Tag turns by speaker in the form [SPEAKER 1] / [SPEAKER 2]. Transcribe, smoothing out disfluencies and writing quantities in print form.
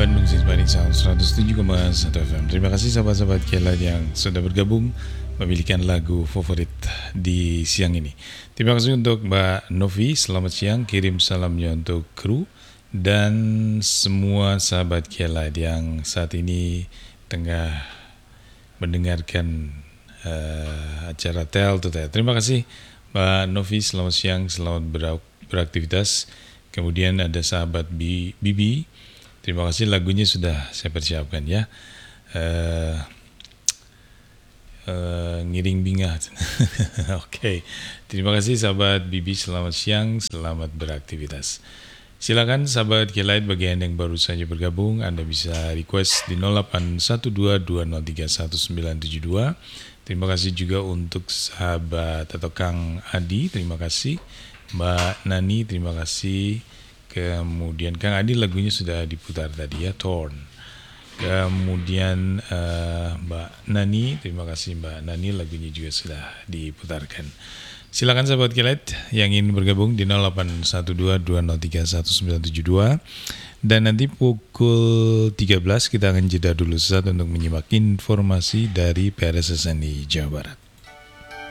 [SPEAKER 1] Bandung Sinpani Sound 107,1 FM. Terima kasih sahabat-sahabat Kialat yang sudah bergabung memilihkan lagu favorit di siang ini. Terima kasih untuk Mbak Novi, selamat siang, kirim salamnya untuk kru dan semua sahabat Kialat yang saat ini tengah mendengarkan acara Tel to Tel. Terima kasih Mbak Novi, selamat siang, selamat beraktivitas. Kemudian ada sahabat Bibi. Terima kasih, lagunya sudah saya persiapkan ya. Ngiring bingat. Oke. Terima kasih sahabat Bibi, selamat siang, selamat beraktivitas. Silakan sahabat Kialat bagi Anda yang baru saja bergabung, Anda bisa request di 0812203192. Terima kasih juga untuk sahabat atau Kang Adi, terima kasih. Mbak Nani, terima kasih. Kemudian Kang Adi lagunya sudah diputar tadi ya, Torn. Kemudian Mbak Nani, terima kasih Mbak Nani, lagunya juga sudah diputarkan. Silakan sahabat Kialat yang ingin bergabung di 0812203192. Dan nanti pukul 13 kita akan jeda dulu saat untuk menyimak informasi dari PRSSNI Jawa Barat.